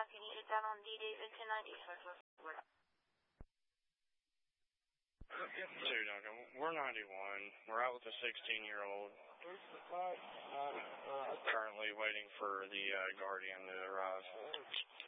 can you get that on D-Date 1090? 2, Duncan. We're 91. We're out with a 16-year-old. Currently waiting for the Guardian to arrive.